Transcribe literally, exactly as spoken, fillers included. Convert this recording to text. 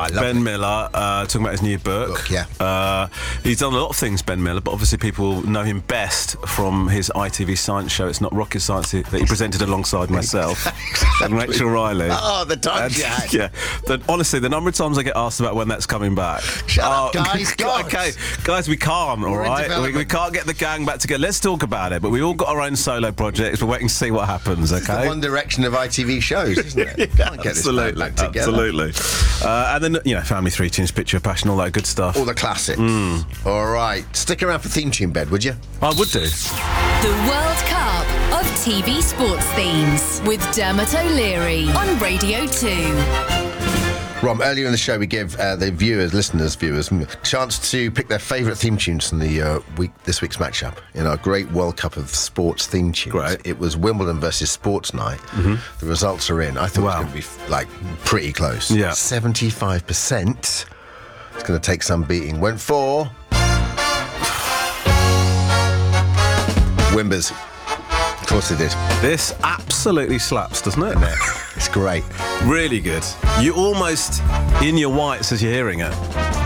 I love Ben it. Miller, uh, talking about his new book. Book, yeah. Uh, he's done a lot of things, Ben Miller, but obviously people know him best from his I T V science show. It's Not Rocket Science that he presented alongside myself and Rachel Riley. Oh, the time And, you had. yeah. The, honestly, the number of times I get asked about when that's coming back. Shut up, guys, God. Okay, guys, we can't, all We're in right? We, development. we can't get the gang back together. Let's talk about it, but we all got our own solo projects. We're waiting to see what happens, It's the okay? One Direction of I T V shows, isn't it? Yeah, Can't get this absolutely, band back together. absolutely. Uh, and then, you know, Family Three Tunes, Picture of Passion, all that good stuff. All the classics. Mm. All right. Stick around for Theme Tune Bed, would you? I would do. The World Cup of T V sports themes with Dermot O'Leary on Radio two. Rom, earlier in the show we gave uh, the viewers, listeners, viewers, a chance to pick their favourite theme tunes from the uh, week, this week's matchup in our great World Cup of sports theme tunes. Great. It was Wimbledon versus Sports Night. Mm-hmm. The results are in. I thought Wow. it was going to be like pretty close. Yeah. seventy-five percent. It's going to take some beating. Went for Wimbers. Of course it did. This absolutely slaps, doesn't it? It's great. Really good. You almost in your whites as you're hearing it.